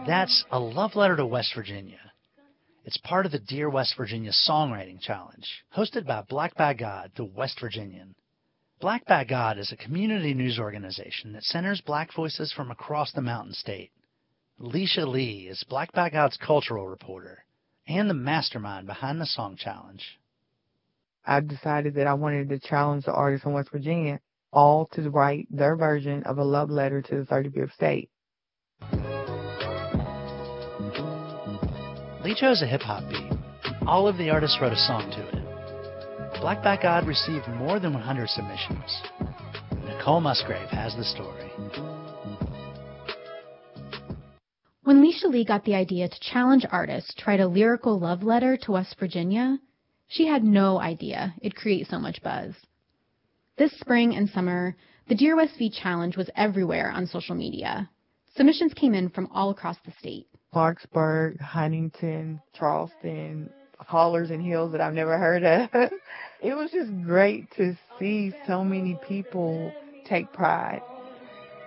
That's A Love Letter to West Virginia. It's part of the Dear West Virginia Songwriting Challenge, hosted by Black by God, the West Virginian. Black by God is a community news organization that centers black voices from across the Mountain State. Leisha Lee is Black by God's cultural reporter and the mastermind behind the song challenge. I decided that I wanted to challenge the artists in West Virginia all to write their version of a love letter to the 35th state. Lee chose a hip-hop beat. All of the artists wrote a song to it. Black by God received more than 100 submissions. Nicole Musgrave has the story. When Leisha Lee got the idea to challenge artists to write a lyrical love letter to West Virginia, she had no idea it'd create so much buzz. This spring and summer, the Dear West V Challenge was everywhere on social media. Submissions came in from all across the state. Clarksburg, Huntington, Charleston, hollers and hills that I've never heard of. It was just great to see so many people take pride